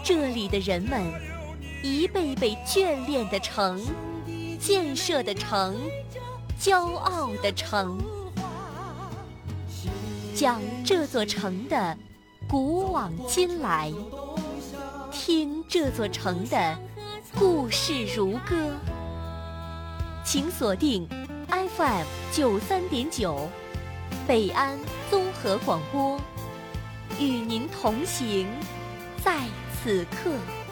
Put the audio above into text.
这里的人们一辈辈眷恋的城，建设的城，骄傲的城，讲这座城的古往今来，听这座城的故事如歌。请锁定 FM 93.9北安综合广播，与您同行在此刻。